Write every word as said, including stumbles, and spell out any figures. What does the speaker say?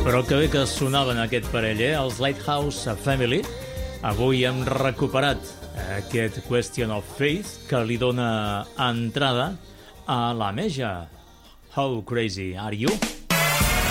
Però que bé que sonaven aquest parell, eh? Els Lighthouse Family. Avui hem recuperat aquest Question of Faith que li dona entrada a la Meja. How crazy are you?